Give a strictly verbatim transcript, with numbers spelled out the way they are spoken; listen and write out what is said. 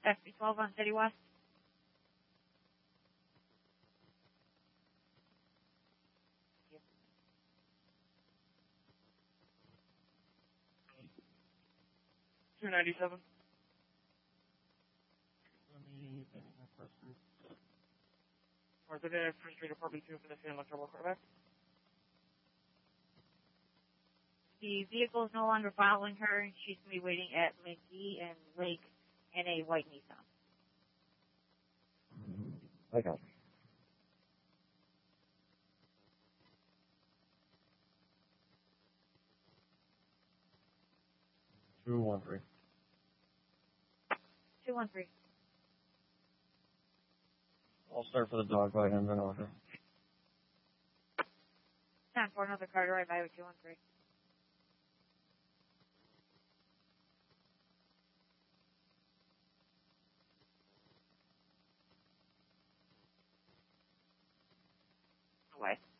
X B twelve on City West. two ninety-seven. For the day, First Street Apartment two for the San Electro quarterback. The vehicle is no longer following her, and she's going to be waiting at McGee and Lake in a white Nissan. I got it. Two one three. two one three. I'll start for the dog bite and then order. Time for another car to ride by with two one three. Away.